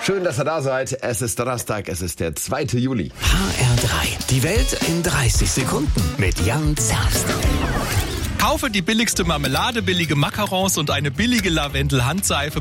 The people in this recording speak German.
Schön, dass ihr da seid. Es ist Donnerstag, es ist der 2. Juli. HR3, die Welt in 30 Sekunden mit Jan Zerbst. Kaufe die billigste Marmelade, billige Macarons und eine billige Lavendel-Handseife